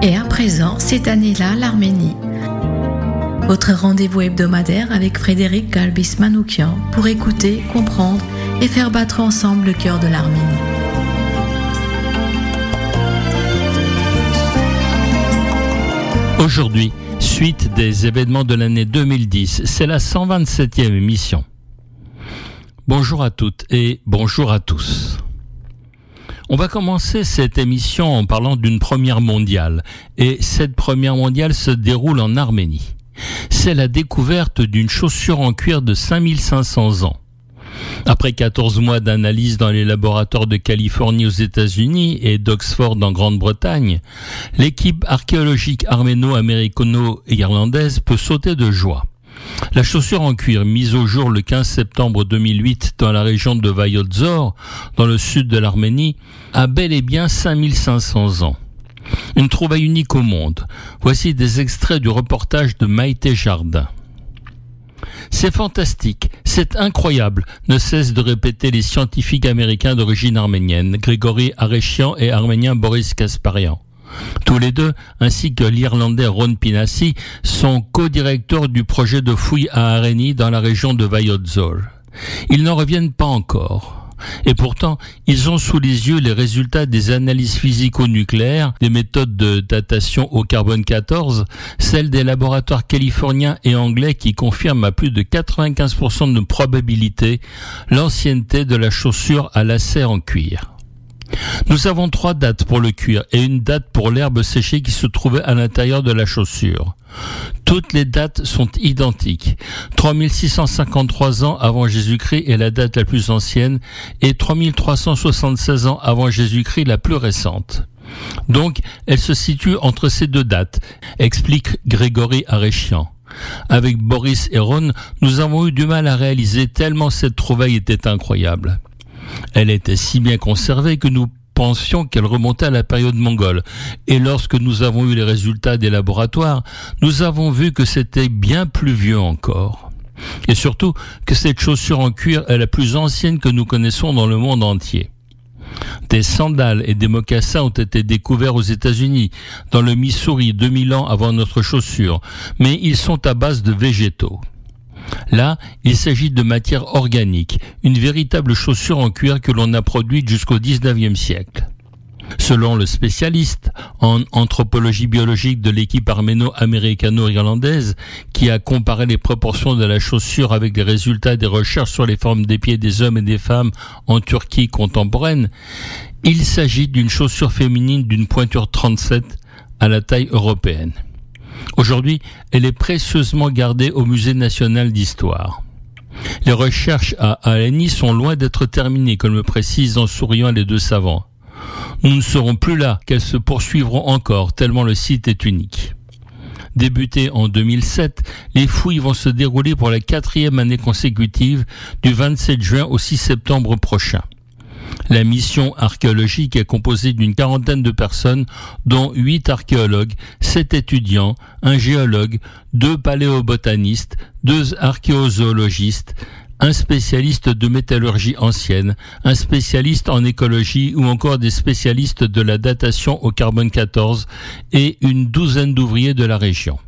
Et à présent, cette année-là, l'Arménie. Votre rendez-vous hebdomadaire avec Frédéric Galbis-Manoukian pour écouter, comprendre et faire battre ensemble le cœur de l'Arménie. Aujourd'hui, suite des événements de l'année 2010, c'est la 127e émission. Bonjour à toutes et bonjour à tous. On va commencer cette émission en parlant d'une première mondiale. Et cette première mondiale se déroule en Arménie. C'est la découverte d'une chaussure en cuir de 5500 ans. Après 14 mois d'analyse dans les laboratoires de Californie aux États-Unis et d'Oxford en Grande-Bretagne, l'équipe archéologique arméno-américano-irlandaise peut sauter de joie. La chaussure en cuir mise au jour le 15 septembre 2008 dans la région de Vayotzor, dans le sud de l'Arménie, a bel et bien 5500 ans. Une trouvaille unique au monde. Voici des extraits du reportage de Maïté Jardin. C'est fantastique, c'est incroyable, ne cessent de répéter les scientifiques américains d'origine arménienne, Grégory Arechian et arménien Boris Kasparian. Tous les deux, ainsi que l'Irlandais Ron Pinassi, sont co-directeurs du projet de fouilles à Areni dans la région de Vayotzor. Ils n'en reviennent pas encore. Et pourtant, ils ont sous les yeux les résultats des analyses physico-nucléaires, des méthodes de datation au carbone 14, celles des laboratoires californiens et anglais qui confirment à plus de 95% de probabilité l'ancienneté de la chaussure à lacets en cuir. Nous avons 3 dates pour le cuir et une date pour l'herbe séchée qui se trouvait à l'intérieur de la chaussure. Toutes les dates sont identiques. 3653 ans avant Jésus-Christ est la date la plus ancienne et 3376 ans avant Jésus-Christ la plus récente. Donc, elle se situe entre ces 2 dates, explique Grégory Arechian. Avec Boris et Ron, nous avons eu du mal à réaliser tellement cette trouvaille était incroyable. Elle était si bien conservée que nous pensions qu'elle remontait à la période mongole. Et lorsque nous avons eu les résultats des laboratoires, nous avons vu que c'était bien plus vieux encore. Et surtout que cette chaussure en cuir est la plus ancienne que nous connaissons dans le monde entier. Des sandales et des mocassins ont été découverts aux États-Unis, dans le Missouri 2000 ans avant notre chaussure, mais ils sont à base de végétaux. Là, il s'agit de matière organique, une véritable chaussure en cuir que l'on a produite jusqu'au 19e siècle. Selon le spécialiste en anthropologie biologique de l'équipe arméno-américano-irlandaise, qui a comparé les proportions de la chaussure avec les résultats des recherches sur les formes des pieds des hommes et des femmes en Turquie contemporaine, il s'agit d'une chaussure féminine d'une pointure 37 à la taille européenne. Aujourd'hui, elle est précieusement gardée au Musée national d'histoire. Les recherches à Areni sont loin d'être terminées, comme le précisent en souriant les 2 savants. Nous ne serons plus là, qu'elles se poursuivront encore, tellement le site est unique. Débutées en 2007, les fouilles vont se dérouler pour la 4e année consécutive, du 27 juin au 6 septembre prochain. La mission archéologique est composée d'une 40aine de personnes, dont 8 archéologues, 7 étudiants, un géologue, 2 paléobotanistes, 2 archéozoologistes, un spécialiste de métallurgie ancienne, un spécialiste en écologie ou encore des spécialistes de la datation au carbone 14 et une 12aine d'ouvriers de la région.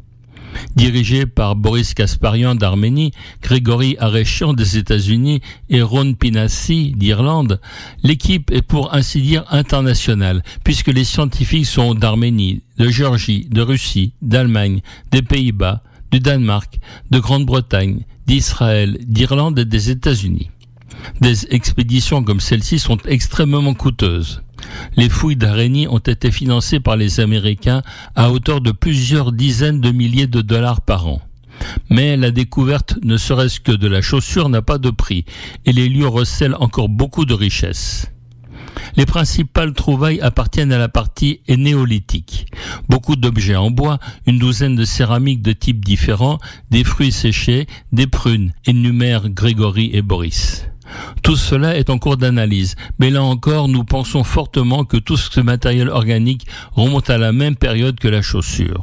Dirigé par Boris Kasparian d'Arménie, Grégory Arechian des États-Unis et Ron Pinassi d'Irlande, l'équipe est pour ainsi dire internationale, puisque les scientifiques sont d'Arménie, de Géorgie, de Russie, d'Allemagne, des Pays-Bas, du Danemark, de Grande-Bretagne, d'Israël, d'Irlande et des États-Unis. Des expéditions comme celle-ci sont extrêmement coûteuses. Les fouilles d'Areni ont été financées par les Américains à hauteur de plusieurs dizaines de milliers de dollars par an. Mais la découverte, ne serait-ce que de la chaussure, n'a pas de prix et les lieux recèlent encore beaucoup de richesses. Les principales trouvailles appartiennent à la partie néolithique. Beaucoup d'objets en bois, une 12aine de céramiques de types différents, des fruits séchés, des prunes, énumèrent Grégory et Boris. Tout cela est en cours d'analyse, mais là encore, nous pensons fortement que tout ce matériel organique remonte à la même période que la chaussure.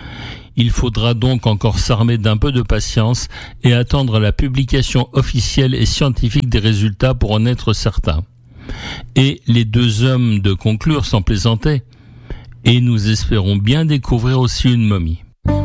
Il faudra donc encore s'armer d'un peu de patience et attendre la publication officielle et scientifique des résultats pour en être certain. Et les deux hommes de conclure sans plaisanter. Et nous espérons bien découvrir aussi une momie.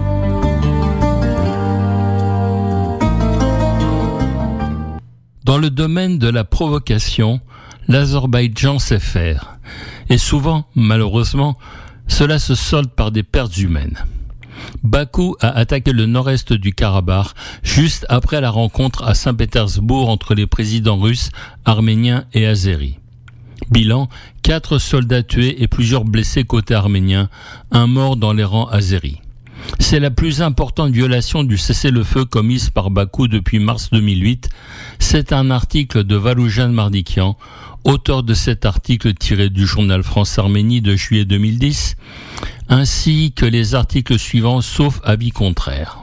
Dans le domaine de la provocation, l'Azerbaïdjan sait faire. Et souvent, malheureusement, cela se solde par des pertes humaines. Bakou a attaqué le nord-est du Karabakh juste après la rencontre à Saint-Pétersbourg entre les présidents russes, arméniens et azéris. Bilan, 4 soldats tués et plusieurs blessés côté arménien, un mort dans les rangs azéris. C'est la plus importante violation du cessez-le-feu commise par Bakou depuis mars 2008. C'est un article de Valoujan Mardikian, auteur de cet article tiré du journal France-Arménie de juillet 2010, ainsi que les articles suivants sauf avis contraire.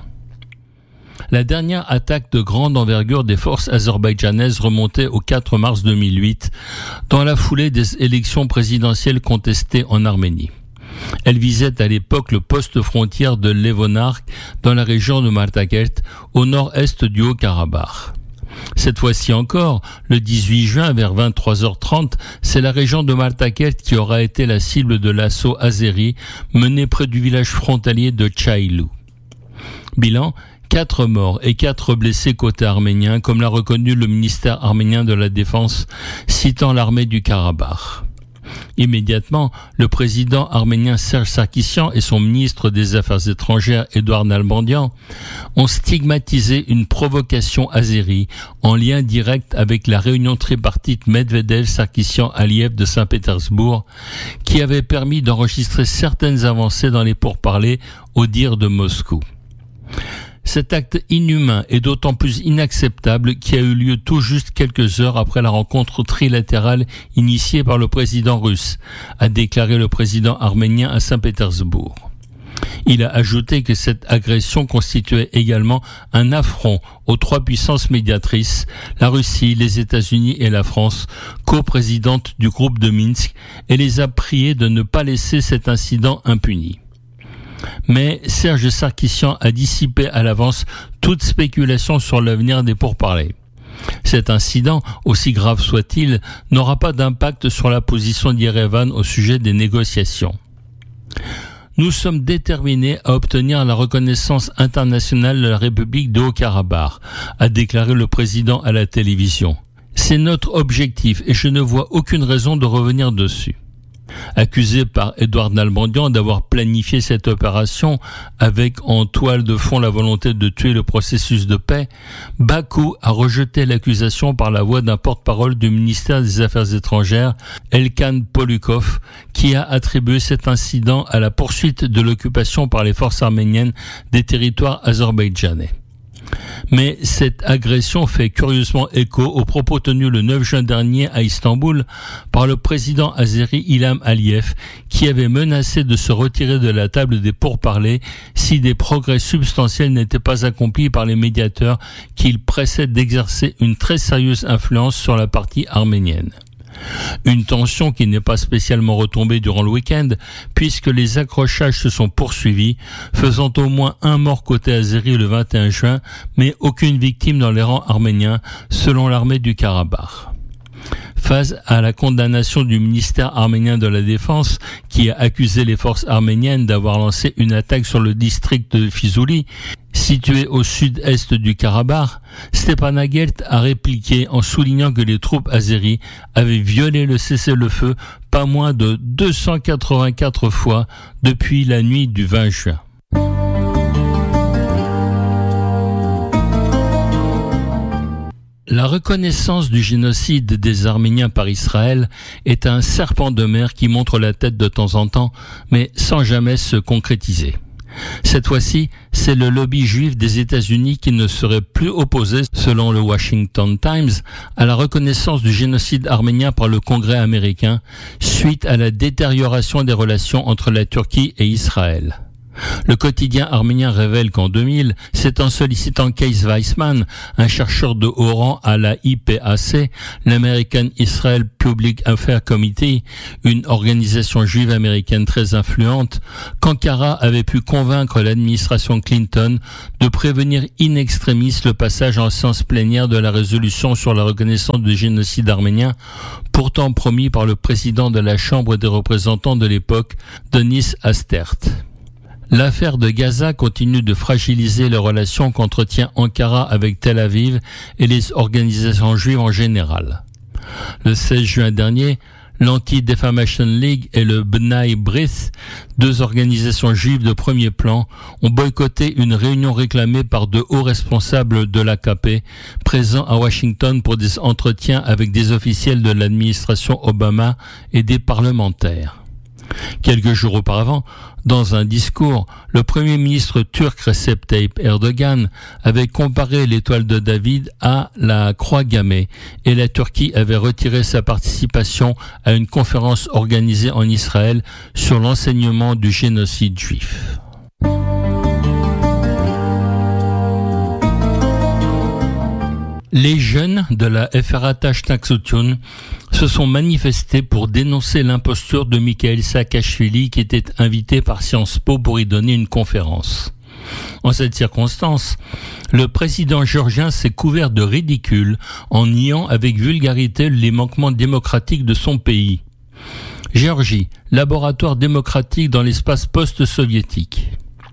La dernière attaque de grande envergure des forces azerbaïdjanaises remontait au 4 mars 2008, dans la foulée des élections présidentielles contestées en Arménie. Elle visait à l'époque le poste frontière de Levonark dans la région de Martakert, au nord-est du Haut-Karabakh. Cette fois-ci encore, le 18 juin vers 23h30, c'est la région de Martakert qui aura été la cible de l'assaut azéri mené près du village frontalier de Tchaïlou. Bilan, 4 morts et 4 blessés côté arménien, comme l'a reconnu le ministère arménien de la Défense, citant l'armée du Karabakh. Immédiatement, le président arménien Serge Sarkissian et son ministre des Affaires étrangères Edouard Nalbandian ont stigmatisé une provocation azérie en lien direct avec la réunion tripartite Medvedev-Sarkissian-Aliyev de Saint-Pétersbourg qui avait permis d'enregistrer certaines avancées dans les pourparlers au dire de Moscou. Cet acte inhumain est d'autant plus inacceptable qu'il a eu lieu tout juste quelques heures après la rencontre trilatérale initiée par le président russe, a déclaré le président arménien à Saint-Pétersbourg. Il a ajouté que cette agression constituait également un affront aux 3 puissances médiatrices, la Russie, les États-Unis et la France, coprésidentes du groupe de Minsk, et les a priés de ne pas laisser cet incident impuni. Mais Serge Sarkissian a dissipé à l'avance toute spéculation sur l'avenir des pourparlers. Cet incident, aussi grave soit-il, n'aura pas d'impact sur la position d'Yerevan au sujet des négociations. Nous sommes déterminés à obtenir la reconnaissance internationale de la République de Haut-Karabakh, a déclaré le président à la télévision. C'est notre objectif et je ne vois aucune raison de revenir dessus. Accusé par Edouard Nalbandian d'avoir planifié cette opération avec en toile de fond la volonté de tuer le processus de paix, Bakou a rejeté l'accusation par la voix d'un porte-parole du ministère des Affaires étrangères, Elkan Polukov, qui a attribué cet incident à la poursuite de l'occupation par les forces arméniennes des territoires azerbaïdjanais. Mais cette agression fait curieusement écho aux propos tenus le 9 juin dernier à Istanbul par le président azéri Ilham Aliyev qui avait menacé de se retirer de la table des pourparlers si des progrès substantiels n'étaient pas accomplis par les médiateurs qu'il pressait d'exercer une très sérieuse influence sur la partie arménienne. Une tension qui n'est pas spécialement retombée durant le week-end puisque les accrochages se sont poursuivis, faisant au moins un mort côté azéri le 21 juin, mais aucune victime dans les rangs arméniens selon l'armée du Karabakh. Face à la condamnation du ministère arménien de la Défense qui a accusé les forces arméniennes d'avoir lancé une attaque sur le district de Fizuli, situé au sud-est du Karabakh, Stepan Agelt a répliqué en soulignant que les troupes azéries avaient violé le cessez-le-feu pas moins de 284 fois depuis la nuit du 20 juin. La reconnaissance du génocide des Arméniens par Israël est un serpent de mer qui montre la tête de temps en temps, mais sans jamais se concrétiser. Cette fois-ci, c'est le lobby juif des États-Unis qui ne serait plus opposé, selon le Washington Times, à la reconnaissance du génocide arménien par le Congrès américain, suite à la détérioration des relations entre la Turquie et Israël. Le quotidien arménien révèle qu'en 2000, c'est en sollicitant Kees Weissman, un chercheur de haut rang à la IPAC, l'American Israel Public Affairs Committee, une organisation juive américaine très influente, qu'Ankara avait pu convaincre l'administration Clinton de prévenir in extremis le passage en séance plénière de la résolution sur la reconnaissance du génocide arménien, pourtant promis par le président de la Chambre des représentants de l'époque, Denis Hastert. L'affaire de Gaza continue de fragiliser les relations qu'entretient Ankara avec Tel Aviv et les organisations juives en général. Le 16 juin dernier, l'Anti-Defamation League et le B'nai B'rith, deux organisations juives de premier plan, ont boycotté une réunion réclamée par de hauts responsables de l'AKP présents à Washington pour des entretiens avec des officiels de l'administration Obama et des parlementaires. Quelques jours auparavant, dans un discours, le premier ministre turc Recep Tayyip Erdogan avait comparé l'étoile de David à la croix gammée et la Turquie avait retiré sa participation à une conférence organisée en Israël sur l'enseignement du génocide juif. Les jeunes de la FRA Tashtag-Soutioun se sont manifestés pour dénoncer l'imposture de Mikhail Saakashvili qui était invité par Sciences Po pour y donner une conférence. En cette circonstance, le président géorgien s'est couvert de ridicule en niant avec vulgarité les manquements démocratiques de son pays. Géorgie, laboratoire démocratique dans l'espace post-soviétique.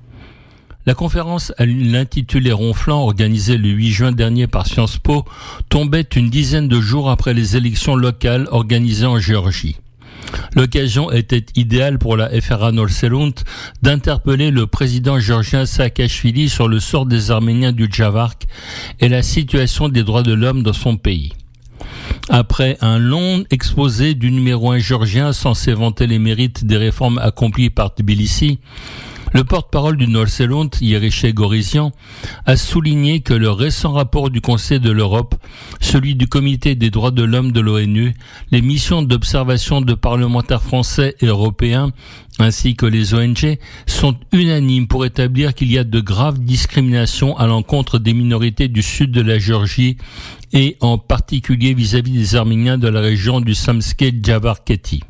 La conférence à l'intitulé ronflant, organisée le 8 juin dernier par Sciences Po, tombait une dizaine de jours après les élections locales organisées en Géorgie. L'occasion était idéale pour la FRA Nord-Selund d'interpeller le président géorgien Saakashvili sur le sort des Arméniens du Djavark et la situation des droits de l'homme dans son pays. Après un long exposé du numéro 1 géorgien censé vanter les mérites des réformes accomplies par Tbilissi, le porte-parole du Nord-Selund, Yeriche Gorizian, a souligné que le récent rapport du Conseil de l'Europe, celui du Comité des droits de l'homme de l'ONU, les missions d'observation de parlementaires français et européens, ainsi que les ONG, sont unanimes pour établir qu'il y a de graves discriminations à l'encontre des minorités du sud de la Géorgie et en particulier vis-à-vis des Arméniens de la région du Samtskhe-Djavarketi.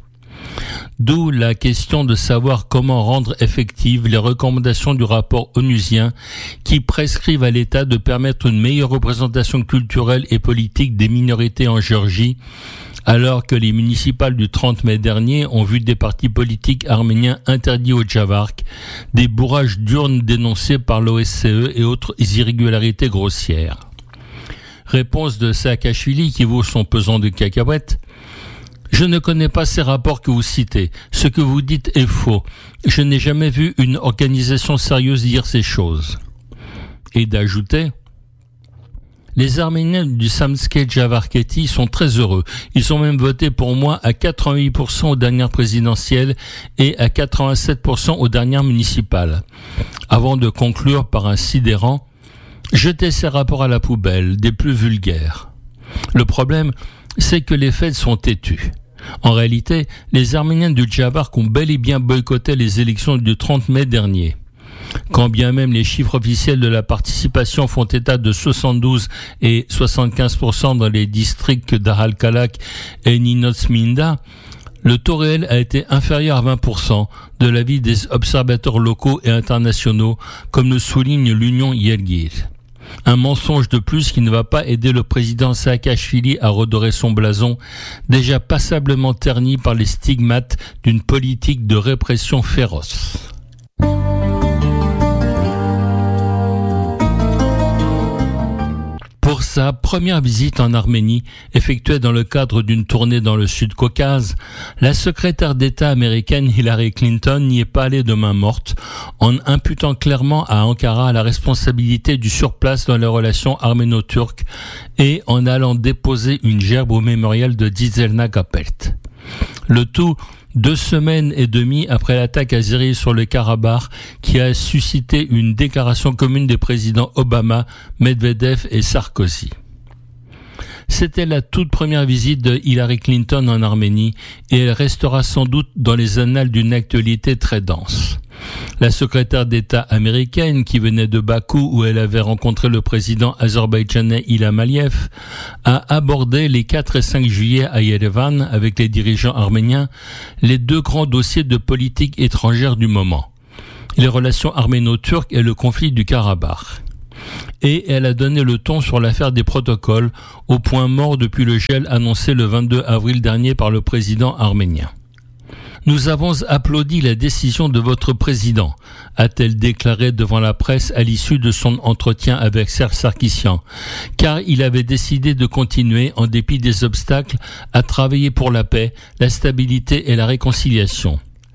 D'où la question de savoir comment rendre effectives les recommandations du rapport onusien qui prescrivent à l'État de permettre une meilleure représentation culturelle et politique des minorités en Géorgie, alors que les municipales du 30 mai dernier ont vu des partis politiques arméniens interdits au Djavark, des bourrages d'urnes dénoncés par l'OSCE et autres irrégularités grossières. Réponse de Saakashvili qui vaut son pesant de cacahuètes. Je ne connais pas ces rapports que vous citez. Ce que vous dites est faux. Je n'ai jamais vu une organisation sérieuse dire ces choses. Et d'ajouter, les Arméniens du Samtskhe-Djavarketi sont très heureux. Ils ont même voté pour moi à 88% aux dernières présidentielles et à 87% aux dernières municipales. Avant de conclure par un sidérant, jetez ces rapports à la poubelle, des plus vulgaires. Le problème, c'est que les faits sont têtus. En réalité, les Arméniens du Djavark ont bel et bien boycotté les élections du 30 mai dernier. Quand bien même les chiffres officiels de la participation font état de 72 et 75% dans les districts d'Aralkalak et Ninotsminda, le taux réel a été inférieur à 20% de l'avis des observateurs locaux et internationaux, comme le souligne l'Union Yelgir. Un mensonge de plus qui ne va pas aider le président Saakashvili à redorer son blason, déjà passablement terni par les stigmates d'une politique de répression féroce. Pour sa première visite en Arménie, effectuée dans le cadre d'une tournée dans le Sud-Caucase, la secrétaire d'État américaine Hillary Clinton n'y est pas allée de main morte, en imputant clairement à Ankara la responsabilité du surplace dans les relations arméno-turques et en allant déposer une gerbe au mémorial de Dizelna Gapelt. Le tout 2 semaines et demie après l'attaque azérie sur le Karabakh qui a suscité une déclaration commune des présidents Obama, Medvedev et Sarkozy. C'était la toute première visite de Hillary Clinton en Arménie et elle restera sans doute dans les annales d'une actualité très dense. La secrétaire d'État américaine, qui venait de Bakou où elle avait rencontré le président azerbaïdjanais Ilham Aliyev, a abordé les 4 et 5 juillet à Yerevan avec les dirigeants arméniens les 2 grands dossiers de politique étrangère du moment, les relations arméno-turques et le conflit du Karabakh. Et elle a donné le ton sur l'affaire des protocoles, au point mort depuis le gel annoncé le 22 avril dernier par le président arménien. Nous avons applaudi la décision de votre président, a-t-elle déclaré devant la presse à l'issue de son entretien avec Serge Sarkissian, car il avait décidé de continuer, en dépit des obstacles, à travailler pour la paix, la stabilité et la réconciliation.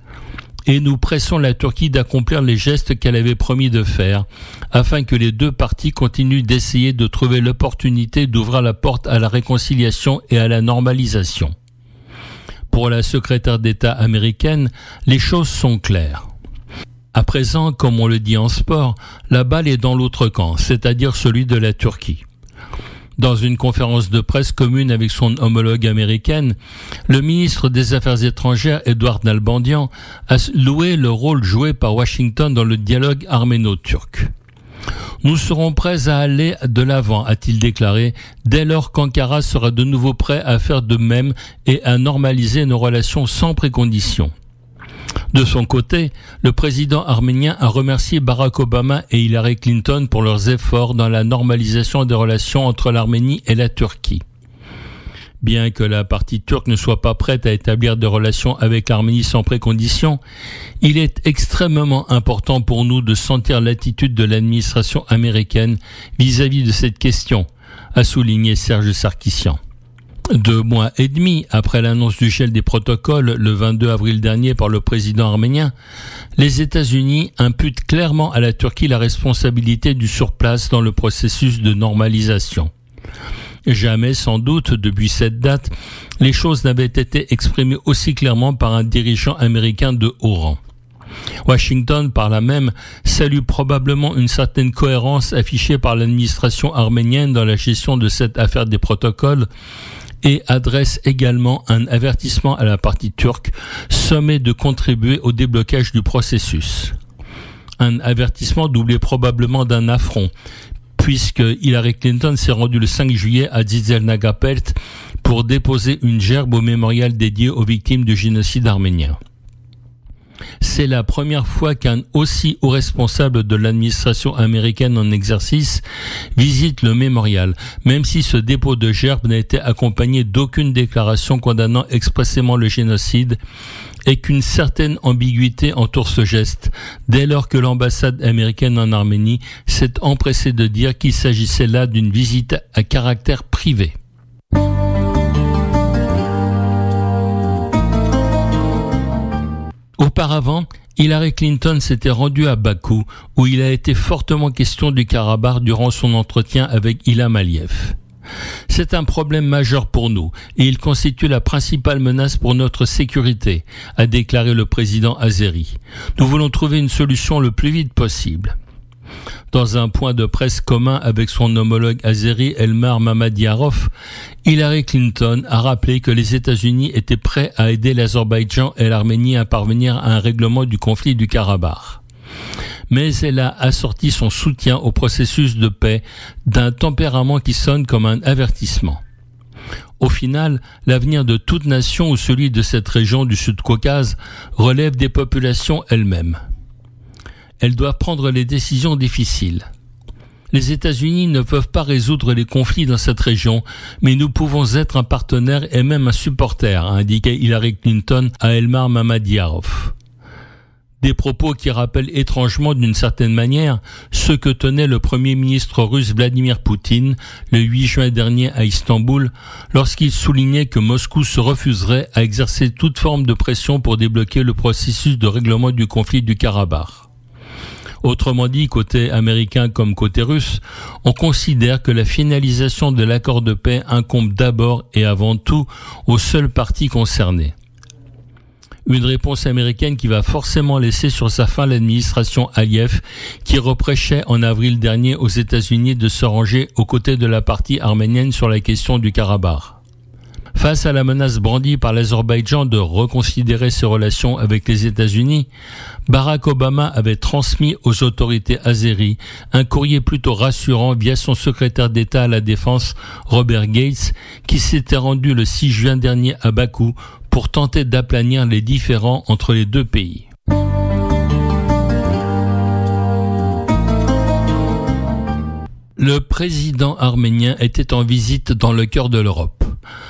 Et nous pressons la Turquie d'accomplir les gestes qu'elle avait promis de faire, afin que les 2 parties continuent d'essayer de trouver l'opportunité d'ouvrir la porte à la réconciliation et à la normalisation. Pour la secrétaire d'État américaine, les choses sont claires. À présent, comme on le dit en sport, la balle est dans l'autre camp, c'est-à-dire celui de la Turquie. Dans une conférence de presse commune avec son homologue américaine, le ministre des Affaires étrangères, Edouard Nalbandian, a loué le rôle joué par Washington dans le dialogue arméno-turc. Nous serons prêts à aller de l'avant, a-t-il déclaré, dès lors qu'Ankara sera de nouveau prêt à faire de même et à normaliser nos relations sans préconditions. De son côté, le président arménien a remercié Barack Obama et Hillary Clinton pour leurs efforts dans la normalisation des relations entre l'Arménie et la Turquie. Bien que la partie turque ne soit pas prête à établir des relations avec l'Arménie sans précondition, il est extrêmement important pour nous de sentir l'attitude de l'administration américaine vis-à-vis de cette question, a souligné Serge Sarkissian. 2 mois et demi après l'annonce du gel des protocoles le 22 avril dernier par le président arménien, les États-Unis imputent clairement à la Turquie la responsabilité du surplace dans le processus de normalisation. Jamais, sans doute, depuis cette date, les choses n'avaient été exprimées aussi clairement par un dirigeant américain de haut rang. Washington, par là même, salue probablement une certaine cohérence affichée par l'administration arménienne dans la gestion de cette affaire des protocoles et adresse également un avertissement à la partie turque, sommée de contribuer au déblocage du processus. Un avertissement doublé probablement d'un affront, puisque Hillary Clinton s'est rendue le 5 juillet à Zizelnagapelt pour déposer une gerbe au mémorial dédié aux victimes du génocide arménien. C'est la première fois qu'un aussi haut responsable de l'administration américaine en exercice visite le mémorial, même si ce dépôt de gerbe n'a été accompagné d'aucune déclaration condamnant expressément le génocide et qu'une certaine ambiguïté entoure ce geste, dès lors que l'ambassade américaine en Arménie s'est empressée de dire qu'il s'agissait là d'une visite à caractère privé. Auparavant, Hillary Clinton s'était rendue à Bakou, où il a été fortement question du Karabakh durant son entretien avec Ilham Aliyev. C'est un problème majeur pour nous et il constitue la principale menace pour notre sécurité, a déclaré le président azéri. Nous voulons trouver une solution le plus vite possible. Dans un point de presse commun avec son homologue azéri Elmar Mammadiyarov, Hillary Clinton a rappelé que les États-Unis étaient prêts à aider l'Azerbaïdjan et l'Arménie à parvenir à un règlement du conflit du Karabakh. Mais elle a assorti son soutien au processus de paix d'un tempérament qui sonne comme un avertissement. Au final, l'avenir de toute nation ou celui de cette région du Sud-Caucase relève des populations elles-mêmes. Elles doivent prendre les décisions difficiles. Les États-Unis ne peuvent pas résoudre les conflits dans cette région, mais nous pouvons être un partenaire et même un supporter, a indiqué Hillary Clinton à Elmar Mammadiyarov. Des propos qui rappellent étrangement d'une certaine manière ce que tenait le Premier ministre russe Vladimir Poutine le 8 juin dernier à Istanbul lorsqu'il soulignait que Moscou se refuserait à exercer toute forme de pression pour débloquer le processus de règlement du conflit du Karabakh. Autrement dit, côté américain comme côté russe, on considère que la finalisation de l'accord de paix incombe d'abord et avant tout aux seules parties concernées. Une réponse américaine qui va forcément laisser sur sa faim l'administration Aliyev, qui reprochait en avril dernier aux États-Unis de se ranger aux côtés de la partie arménienne sur la question du Karabakh. Face à la menace brandie par l'Azerbaïdjan de reconsidérer ses relations avec les États-Unis, Barack Obama avait transmis aux autorités azéries un courrier plutôt rassurant via son secrétaire d'État à la Défense, Robert Gates, qui s'était rendu le 6 juin dernier à Bakou pour tenter d'aplanir les différends entre les deux pays. Le président arménien était en visite dans le cœur de l'Europe.